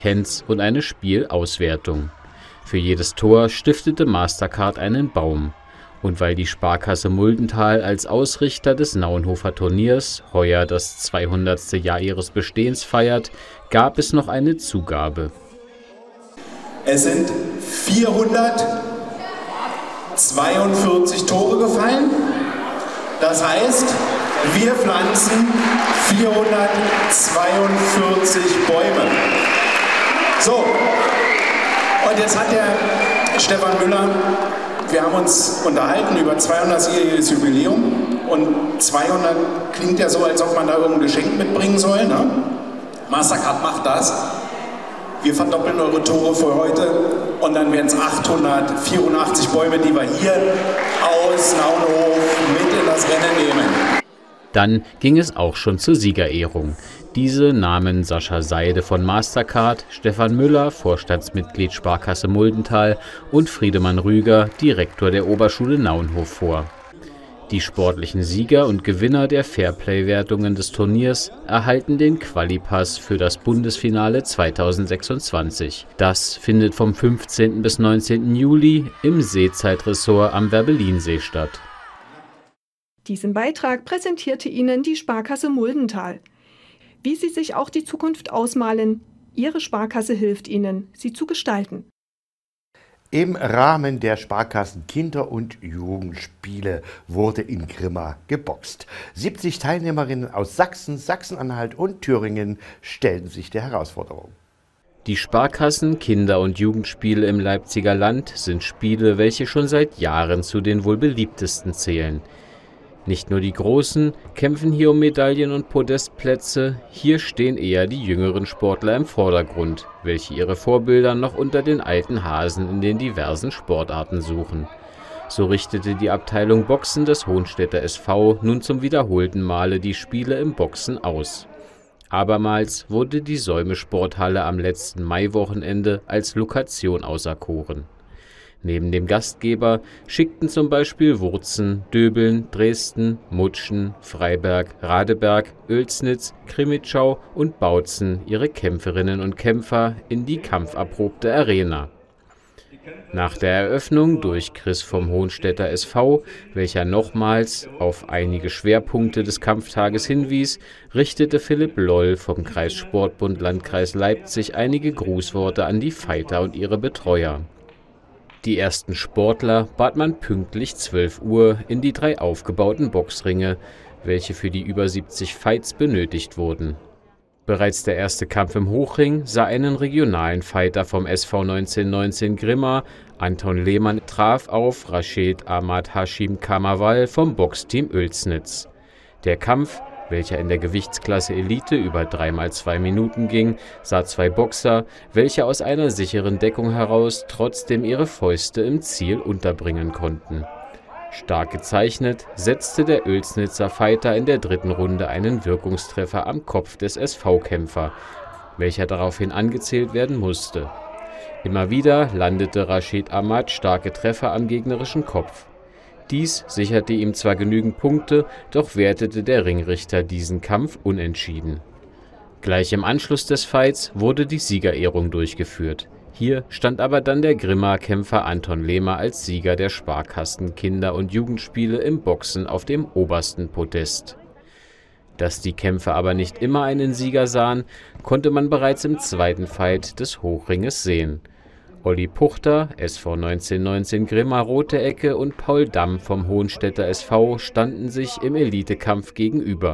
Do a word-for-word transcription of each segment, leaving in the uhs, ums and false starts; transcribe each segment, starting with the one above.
Hands und eine Spielauswertung. Für jedes Tor stiftete Mastercard einen Baum. Und weil die Sparkasse Muldental als Ausrichter des Naunhofer Turniers heuer das zweihundertste Jahr ihres Bestehens feiert, gab es noch eine Zugabe. Es sind vierhundertzweiundvierzig Tore gefallen. Das heißt, wir pflanzen vierhundertzweiundvierzig Bäume. So, und jetzt hat der Stefan Müller, wir haben uns unterhalten über zweihundertjähriges Jubiläum und zweihundert klingt ja so, als ob man da irgendein Geschenk mitbringen soll. Ne? Mastercard macht das. Wir verdoppeln eure Tore für heute und dann werden es achthundertvierundachtzig Bäume, die wir hier aus Naunhof mit in das Rennen nehmen. Dann ging es auch schon zur Siegerehrung. Diese nahmen Sascha Seide von Mastercard, Stefan Müller, Vorstandsmitglied Sparkasse Muldental und Friedemann Rüger, Direktor der Oberschule Naunhof vor. Die sportlichen Sieger und Gewinner der Fairplay-Wertungen des Turniers erhalten den Qualipass für das Bundesfinale zweitausendsechsundzwanzig. Das findet vom fünfzehnten bis neunzehnten Juli im Seezeitressort am Werbellinsee statt. Diesen Beitrag präsentierte Ihnen die Sparkasse Muldental. Wie Sie sich auch die Zukunft ausmalen, Ihre Sparkasse hilft Ihnen, sie zu gestalten. Im Rahmen der Sparkassen Kinder- und Jugendspiele wurde in Grimma geboxt. siebzig Teilnehmerinnen aus Sachsen, Sachsen-Anhalt und Thüringen stellten sich der Herausforderung. Die Sparkassen Kinder- und Jugendspiele im Leipziger Land sind Spiele, welche schon seit Jahren zu den wohl beliebtesten zählen. Nicht nur die Großen kämpfen hier um Medaillen und Podestplätze, hier stehen eher die jüngeren Sportler im Vordergrund, welche ihre Vorbilder noch unter den alten Hasen in den diversen Sportarten suchen. So richtete die Abteilung Boxen des Hohenstädter S V nun zum wiederholten Male die Spiele im Boxen aus. Abermals wurde die Säume-Sporthalle am letzten Maiwochenende als Lokation auserkoren. Neben dem Gastgeber schickten zum Beispiel Wurzen, Döbeln, Dresden, Mutschen, Freiberg, Radeberg, Oelsnitz, Krimitschau und Bautzen ihre Kämpferinnen und Kämpfer in die kampferprobte Arena. Nach der Eröffnung durch Chris vom Hohenstädter S V, welcher nochmals auf einige Schwerpunkte des Kampftages hinwies, richtete Philipp Loll vom Kreissportbund Landkreis Leipzig einige Grußworte an die Fighter und ihre Betreuer. Die ersten Sportler bat man pünktlich zwölf Uhr in die drei aufgebauten Boxringe, welche für die über siebzig Fights benötigt wurden. Bereits der erste Kampf im Hochring sah einen regionalen Fighter vom S V neunzehnhundertneunzehn Grimma, Anton Lehmann, traf auf Rashid Ahmad Hashim Kamawal vom Boxteam Oelsnitz. Der Kampf, welcher in der Gewichtsklasse Elite über drei mal zwei Minuten ging, sah zwei Boxer, welche aus einer sicheren Deckung heraus trotzdem ihre Fäuste im Ziel unterbringen konnten. Stark gezeichnet setzte der Oelsnitzer Fighter in der dritten Runde einen Wirkungstreffer am Kopf des S V-Kämpfer, welcher daraufhin angezählt werden musste. Immer wieder landete Rashid Ahmad starke Treffer am gegnerischen Kopf. Dies sicherte ihm zwar genügend Punkte, doch wertete der Ringrichter diesen Kampf unentschieden. Gleich im Anschluss des Fights wurde die Siegerehrung durchgeführt. Hier stand aber dann der Grimma-Kämpfer Anton Lehmer als Sieger der Sparkassen Kinder- und Jugendspiele im Boxen auf dem obersten Podest. Dass die Kämpfer aber nicht immer einen Sieger sahen, konnte man bereits im zweiten Fight des Hochringes sehen. Olli Puchter, S V neunzehnhundertneunzehn Grimma Rote Ecke und Paul Damm vom Hohenstädter S V standen sich im Elitekampf gegenüber.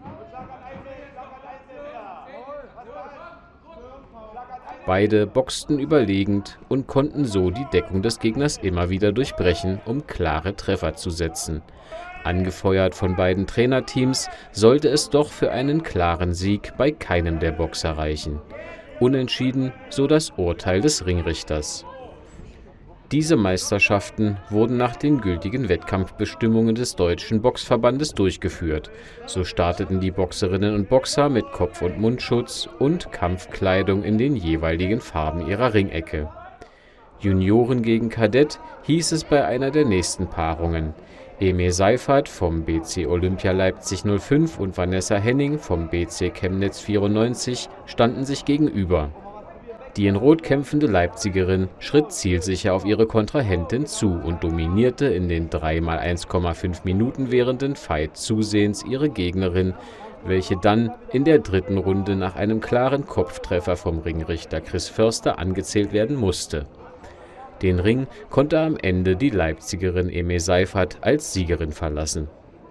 Beide boxten überlegend und konnten so die Deckung des Gegners immer wieder durchbrechen, um klare Treffer zu setzen. Angefeuert von beiden Trainerteams sollte es doch für einen klaren Sieg bei keinem der Boxer reichen. Unentschieden, so das Urteil des Ringrichters. Diese Meisterschaften wurden nach den gültigen Wettkampfbestimmungen des Deutschen Boxverbandes durchgeführt. So starteten die Boxerinnen und Boxer mit Kopf- und Mundschutz und Kampfkleidung in den jeweiligen Farben ihrer Ringecke. Junioren gegen Kadett hieß es bei einer der nächsten Paarungen. Emil Seifert vom B C Olympia Leipzig null fünf und Vanessa Henning vom B C Chemnitz vierundneunzig standen sich gegenüber. Die in Rot kämpfende Leipzigerin schritt zielsicher auf ihre Kontrahentin zu und dominierte in den drei mal eins Komma fünf Minuten währenden Fight zusehends ihre Gegnerin, welche dann in der dritten Runde nach einem klaren Kopftreffer vom Ringrichter Chris Förster angezählt werden musste. Den Ring konnte am Ende die Leipzigerin Emé Seifert als Siegerin verlassen.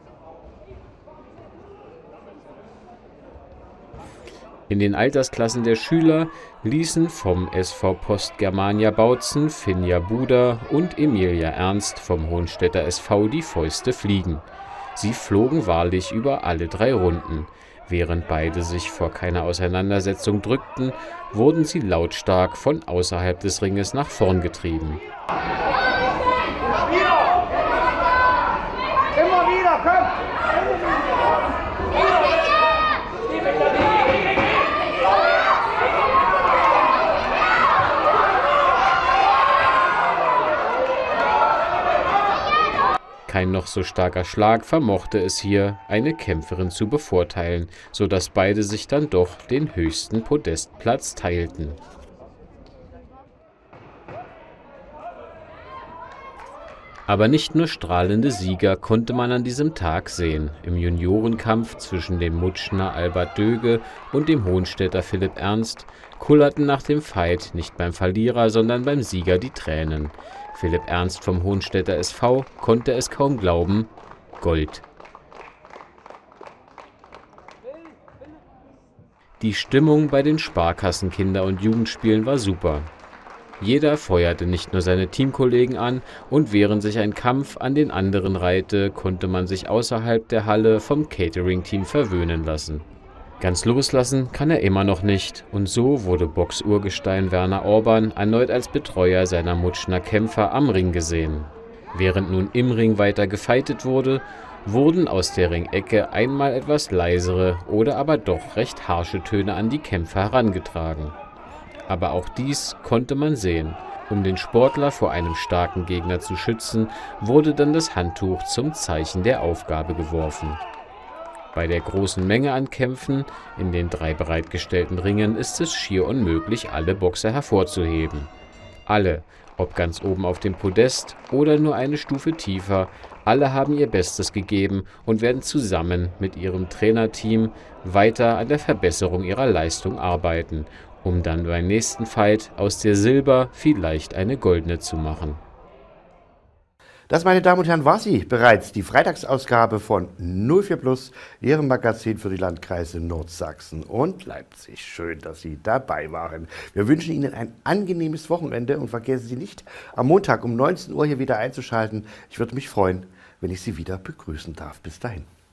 In den Altersklassen der Schüler ließen vom S V Post Germania Bautzen Finja Buda und Emilia Ernst vom Hohenstädter S V die Fäuste fliegen. Sie flogen wahrlich über alle drei Runden. Während beide sich vor keiner Auseinandersetzung drückten, wurden sie lautstark von außerhalb des Ringes nach vorn getrieben. Immer wieder, komm! Kein noch so starker Schlag vermochte es hier, eine Kämpferin zu bevorteilen, sodass beide sich dann doch den höchsten Podestplatz teilten. Aber nicht nur strahlende Sieger konnte man an diesem Tag sehen. Im Juniorenkampf zwischen dem Mutschner Albert Döge und dem Hohenstädter Philipp Ernst kullerten nach dem Fight nicht beim Verlierer, sondern beim Sieger die Tränen. Philipp Ernst vom Hohenstädter S V konnte es kaum glauben: Gold. Die Stimmung bei den Sparkassen-Kinder- und Jugendspielen war super. Jeder feuerte nicht nur seine Teamkollegen an, und während sich ein Kampf an den anderen reihte, konnte man sich außerhalb der Halle vom Catering-Team verwöhnen lassen. Ganz loslassen kann er immer noch nicht, und so wurde Box-Urgestein Werner Orban erneut als Betreuer seiner Mutschner Kämpfer am Ring gesehen. Während nun im Ring weiter gefeitet wurde, wurden aus der Ringecke einmal etwas leisere oder aber doch recht harsche Töne an die Kämpfer herangetragen. Aber auch dies konnte man sehen. Um den Sportler vor einem starken Gegner zu schützen, wurde dann das Handtuch zum Zeichen der Aufgabe geworfen. Bei der großen Menge an Kämpfen in den drei bereitgestellten Ringen ist es schier unmöglich, alle Boxer hervorzuheben. Alle, ob ganz oben auf dem Podest oder nur eine Stufe tiefer, alle haben ihr Bestes gegeben und werden zusammen mit ihrem Trainerteam weiter an der Verbesserung ihrer Leistung arbeiten, um dann beim nächsten Fight aus der Silber vielleicht eine goldene zu machen. Das, meine Damen und Herren, war sie bereits, die Freitagsausgabe von null vier Plus, Ihrem Magazin für die Landkreise Nordsachsen und Leipzig. Schön, dass Sie dabei waren. Wir wünschen Ihnen ein angenehmes Wochenende und vergessen Sie nicht, am Montag um neunzehn Uhr hier wieder einzuschalten. Ich würde mich freuen, wenn ich Sie wieder begrüßen darf. Bis dahin.